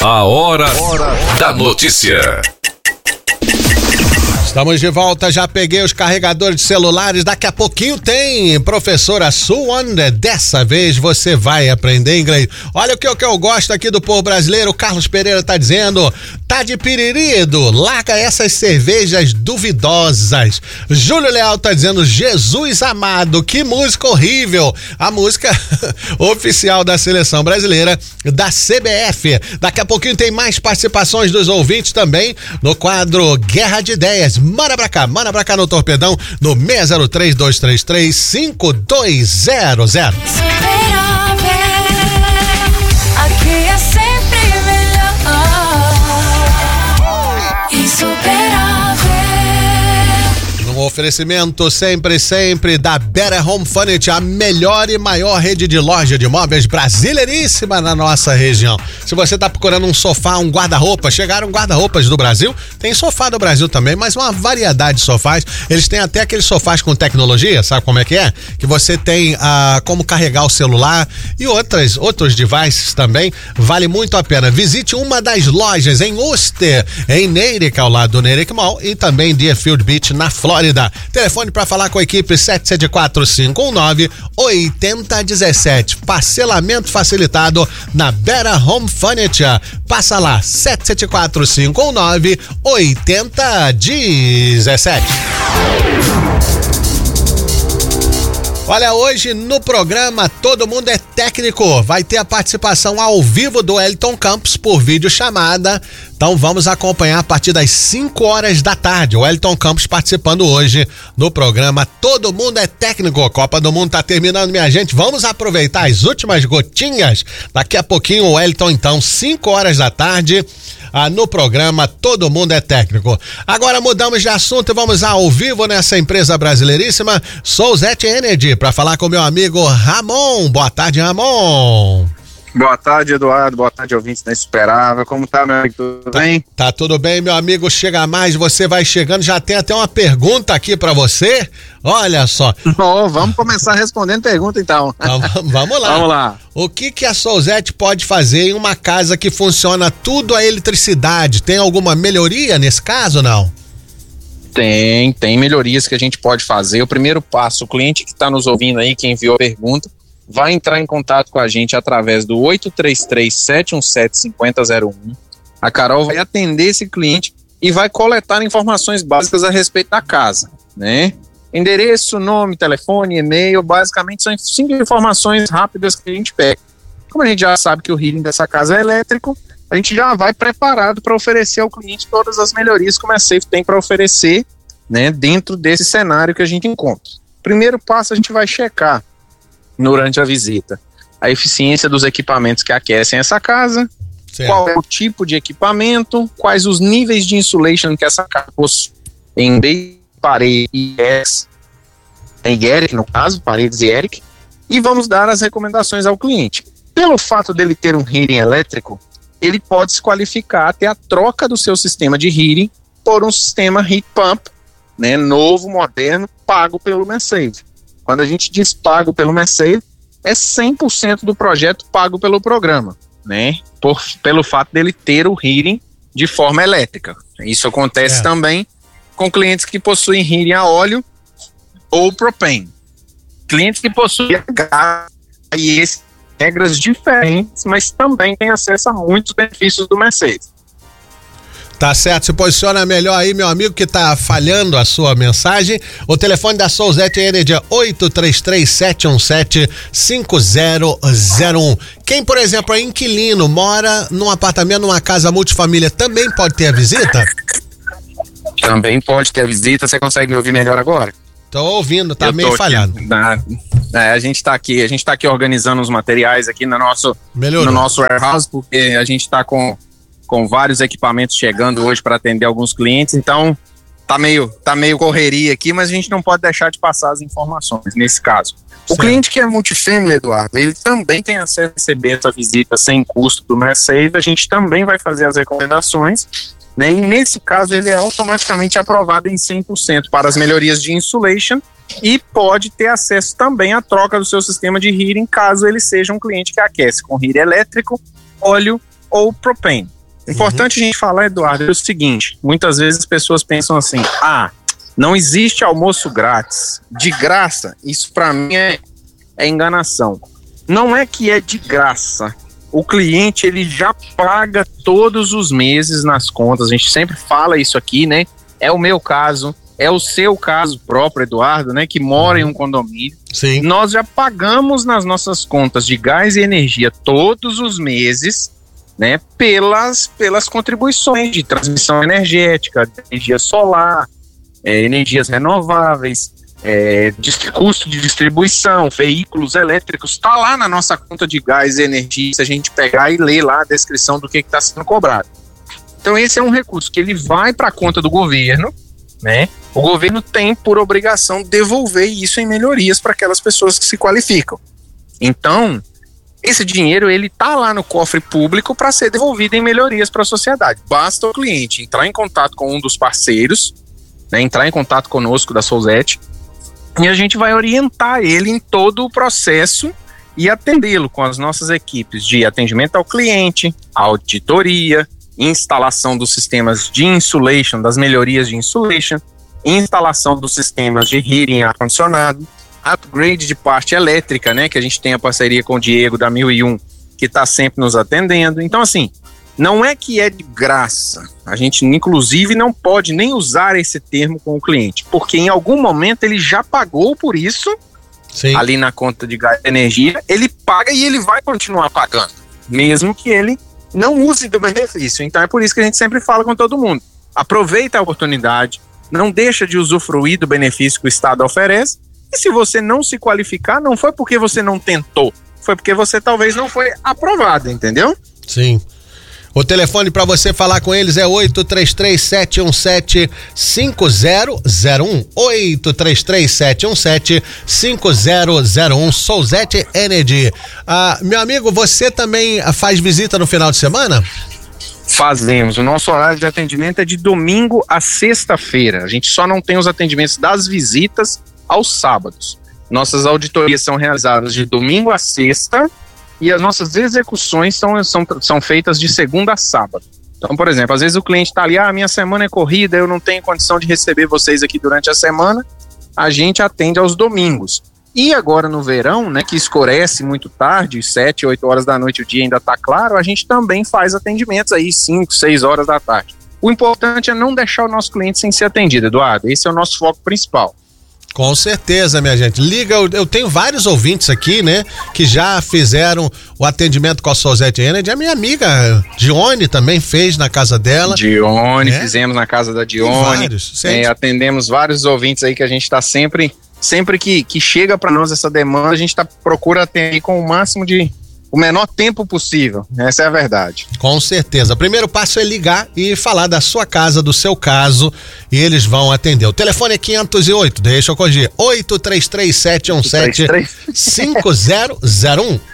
A hora da notícia. Estamos de volta, já peguei os carregadores de celulares, daqui a pouquinho tem professora Suwan, dessa vez você vai aprender inglês. Olha o que eu gosto aqui do povo brasileiro, o Carlos Pereira tá dizendo, tá de pirirido, larga essas cervejas duvidosas. Júlio Leal tá dizendo, Jesus amado, que música horrível, a música oficial da seleção brasileira da CBF. Daqui a pouquinho tem mais participações dos ouvintes também no quadro Guerra de Ideias. Manda pra cá no Torpedão, no 603-233-5200. Aqui é sempre melhor. Insuperável. Um oferecimento sempre da Better Home Furniture, a melhor e maior rede de loja de móveis brasileiríssima na nossa região. Se você tá procurando um sofá, um guarda-roupa, chegaram guarda-roupas do Brasil, tem sofá do Brasil também, mas uma variedade de sofás. Eles têm até aqueles sofás com tecnologia, sabe como é? Que você tem como carregar o celular e outros devices também, vale muito a pena. Visite uma das lojas em Worcester, em Natick, ao lado do Natick Mall, e também Deerfield Beach, na Flórida. Telefone para falar com a equipe 774-519-8017. Parcelamento facilitado na Better Home Furniture. Passa lá, 774-519-8017. Olha, hoje no programa Todo Mundo é Técnico, vai ter a participação ao vivo do Wellington Campos por videochamada. Então vamos acompanhar a partir das 5 horas da tarde. O Wellington Campos participando hoje no programa Todo Mundo é Técnico. A Copa do Mundo tá terminando, minha gente. Vamos aproveitar as últimas gotinhas. Daqui a pouquinho o Wellington, então, 5 horas da tarde. No programa Todo Mundo é Técnico. Agora mudamos de assunto e vamos ao vivo nessa empresa brasileiríssima, Souzete Energy, para falar com meu amigo Ramon. Boa tarde, Ramon. Boa tarde, Eduardo. Boa tarde, ouvintes da Esperava. Como tá, meu amigo? Tudo bem? Tá tudo bem, meu amigo. Chega mais, você vai chegando. Já tem até uma pergunta aqui pra você. Olha só. Vamos começar respondendo pergunta, então. Vamos lá. Vamos lá. O que a Souzete pode fazer em uma casa que funciona tudo a eletricidade? Tem alguma melhoria nesse caso, não? Tem melhorias que a gente pode fazer. O primeiro passo, o cliente que está nos ouvindo aí, que enviou a pergunta, vai entrar em contato com a gente através do 833-717-5001. A Carol vai atender esse cliente e vai coletar informações básicas a respeito da casa, né? Endereço, nome, telefone, e-mail, basicamente são 5 informações rápidas que a gente pega. Como a gente já sabe que o heating dessa casa é elétrico, a gente já vai preparado para oferecer ao cliente todas as melhorias que o MassSafe tem para oferecer, né, dentro desse cenário que a gente encontra. Primeiro passo, a gente vai checar durante a visita a eficiência dos equipamentos que aquecem essa casa, certo. Qual é o tipo de equipamento, quais os níveis de insulation que essa casa possui em parede e ERIC, no caso, paredes e ERIC, e vamos dar as recomendações ao cliente. Pelo fato dele ter um heating elétrico, ele pode se qualificar até a troca do seu sistema de heating por um sistema heat pump, né, novo, moderno, pago pelo MassSafe. Quando a gente diz pago pelo MassSafe, é 100% do projeto pago pelo programa, né? Pelo fato dele ter o heating de forma elétrica. Isso acontece também com clientes que possuem heating a óleo ou propane. Clientes que possuem a gás, e essas regras diferentes, mas também têm acesso a muitos benefícios do MassSafe. Tá certo, se posiciona melhor aí, meu amigo, que tá falhando a sua mensagem. O telefone da Souzete Energy é 833-717-5001. Quem, por exemplo, é inquilino, mora num apartamento, numa casa multifamília, também pode ter a visita? Também pode ter a visita. Você consegue me ouvir melhor agora? Tô ouvindo, tá meio falhado. A gente tá aqui organizando os materiais aqui no nosso warehouse, porque a gente tá com vários equipamentos chegando hoje para atender alguns clientes, então tá meio correria aqui, mas a gente não pode deixar de passar as informações nesse caso. O cliente que é multifamily, Eduardo, ele também tem acesso a receber essa visita sem custo do MassSafe. A gente também vai fazer as recomendações, né? E nesse caso ele é automaticamente aprovado em 100% para as melhorias de insulation e pode ter acesso também à troca do seu sistema de heating, caso ele seja um cliente que aquece com heating elétrico, óleo ou propane. Importante a gente falar, Eduardo, é o seguinte, muitas vezes as pessoas pensam assim, não existe almoço grátis, de graça, isso para mim é enganação. Não é que é de graça, o cliente ele já paga todos os meses nas contas, a gente sempre fala isso aqui, né? É o meu caso, é o seu caso próprio, Eduardo, né? Que mora em um condomínio. Sim. Nós já pagamos nas nossas contas de gás e energia todos os meses, né? Pelas contribuições de transmissão energética, de energia solar, energias renováveis, custo de distribuição, veículos elétricos, está lá na nossa conta de gás e energia, se a gente pegar e ler lá a descrição do que está sendo cobrado. Então esse é um recurso que ele vai para a conta do governo, né? O governo tem por obrigação devolver isso em melhorias para aquelas pessoas que se qualificam. Então, esse dinheiro ele está lá no cofre público para ser devolvido em melhorias para a sociedade. Basta o cliente entrar em contato com um dos parceiros, né, entrar em contato conosco da Souzete, e a gente vai orientar ele em todo o processo e atendê-lo com as nossas equipes de atendimento ao cliente, auditoria, instalação dos sistemas de insulation, das melhorias de insulation, instalação dos sistemas de heating e ar-condicionado, upgrade de parte elétrica, né, que a gente tem a parceria com o Diego da 1001, que está sempre nos atendendo. Então, assim, não é que é de graça. A gente, inclusive, não pode nem usar esse termo com o cliente, porque em algum momento ele já pagou por isso. Sim. Ali na conta de gás e energia, ele paga e ele vai continuar pagando, mesmo que ele não use do benefício. Então é por isso que a gente sempre fala com todo mundo. Aproveita a oportunidade, não deixa de usufruir do benefício que o Estado oferece, e se você não se qualificar, não foi porque você não tentou, foi porque você talvez não foi aprovado, entendeu? Sim. O telefone para você falar com eles é 833-717-5001, 833-717-5001, Souzete Energy. Meu amigo, você também faz visita no final de semana? Fazemos. O nosso horário de atendimento é de domingo a sexta-feira. A gente só não tem os atendimentos das visitas aos sábados. Nossas auditorias são realizadas de domingo a sexta, e as nossas execuções são feitas de segunda a sábado. Então, por exemplo, às vezes o cliente está ali, minha semana é corrida, eu não tenho condição de receber vocês aqui durante a semana, a gente atende aos domingos. E agora no verão, né, que escurece muito tarde, 7, 8 horas da noite o dia ainda está claro, a gente também faz atendimentos aí 5, 6 horas da tarde. O importante é não deixar o nosso cliente sem ser atendido, Eduardo. Esse é o nosso foco principal. Com certeza, minha gente. Liga, eu tenho vários ouvintes aqui, né, que já fizeram o atendimento com a Souzete Energy. A minha amiga Dione também fez na casa dela. Dione, fizemos na casa da Dione. Atendemos vários ouvintes aí que a gente está sempre que chega para nós essa demanda, a gente procura atender com o menor tempo possível. Essa é a verdade. Com certeza. O primeiro passo é ligar e falar da sua casa, do seu caso, e eles vão atender. O telefone é 508, deixa eu corrigir, 833-717-5001,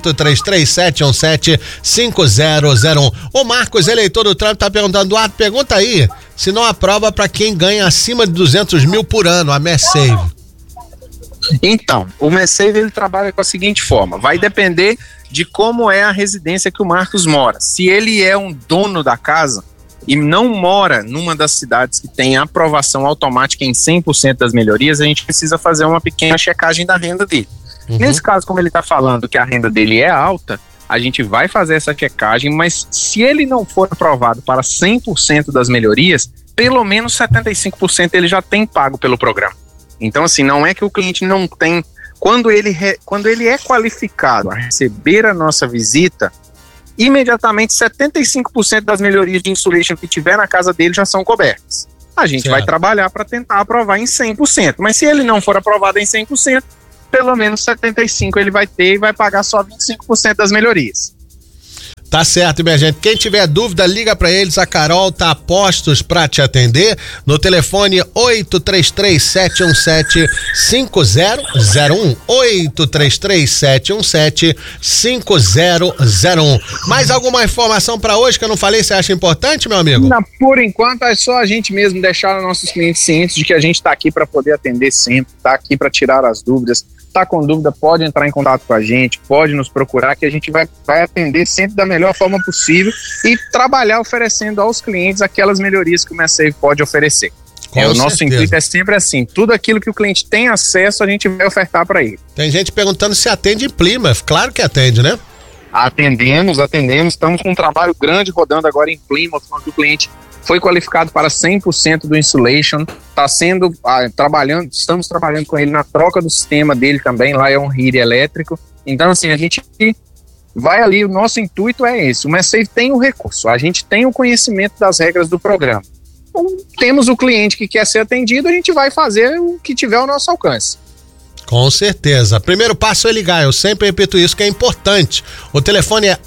833-717-5001. O Marcos, eleitor do Trump, tá perguntando, Eduardo, pergunta aí se não aprova para quem ganha acima de 200 mil por ano, a MESSAVE. Então, o MESSAVE ele trabalha com a seguinte forma, vai depender de como é a residência que o Marcos mora. Se ele é um dono da casa e não mora numa das cidades que tem aprovação automática em 100% das melhorias, a gente precisa fazer uma pequena checagem da renda dele. Nesse caso, como ele está falando que a renda dele é alta, a gente vai fazer essa checagem, mas se ele não for aprovado para 100% das melhorias, pelo menos 75% ele já tem pago pelo programa. Então, assim, não é que o cliente não tem... Quando ele é qualificado a receber a nossa visita, imediatamente 75% das melhorias de insulation que tiver na casa dele já são cobertas. A gente vai trabalhar para tentar aprovar em 100%, mas se ele não for aprovado em 100%, pelo menos 75% ele vai ter e vai pagar só 25% das melhorias. Tá certo, minha gente. Quem tiver dúvida, liga pra eles. A Carol tá a postos pra te atender no telefone 833-717-5001. 833-717-5001. Mais alguma informação pra hoje que eu não falei, você acha importante, meu amigo? Não, por enquanto é só a gente mesmo deixar os nossos clientes cientes de que a gente tá aqui pra poder atender sempre, tá aqui pra tirar as dúvidas. tá com dúvida, pode entrar em contato com a gente, pode nos procurar, que a gente vai atender sempre da melhor forma possível e trabalhar oferecendo aos clientes aquelas melhorias que o MedSafe pode oferecer. O nosso intuito é sempre assim, tudo aquilo que o cliente tem acesso, a gente vai ofertar para ele. Tem gente perguntando se atende em Plymouth, claro que atende, né? Atendemos, estamos com um trabalho grande rodando agora em Plymouth, onde o cliente foi qualificado para 100% do insulation, estamos trabalhando com ele na troca do sistema dele também, lá é um heater elétrico, então assim, a gente vai ali, o nosso intuito é esse, o MedSafe tem o recurso, a gente tem o conhecimento das regras do programa, então, temos o cliente que quer ser atendido, a gente vai fazer o que tiver ao nosso alcance. Com certeza. Primeiro passo é ligar, eu sempre repito isso que é importante. O telefone é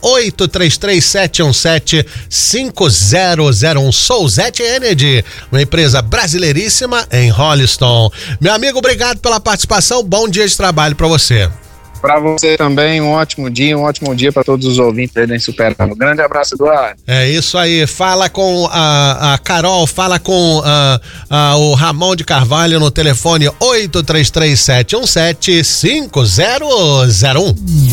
833-717-5001. Soulzete Energy, uma empresa brasileiríssima em Holliston. Meu amigo, obrigado pela participação, bom dia de trabalho para você. Para você também, um ótimo dia para todos os ouvintes aí da Insuperável. Um grande abraço, Eduardo. É isso aí, fala com a Carol, fala com o Ramon de Carvalho no telefone 833-717-5001.